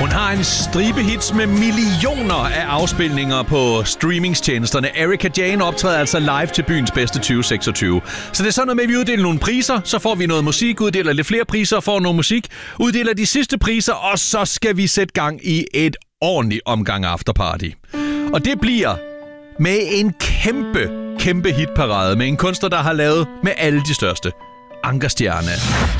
Hun har en stribe hits med millioner af afspilninger på streamingstjenesterne. Erika Jane optræder altså live til byens bedste 2026. Så det er sådan noget med, at vi uddeler nogle priser, så får vi noget musik, uddeler lidt flere priser og får noget musik, uddeler de sidste priser, og så skal vi sætte gang i et ordentligt omgang afterparty. Og det bliver med en kæmpe hitparade med en kunstner, der har lavet med alle de største. Ankerstjerne.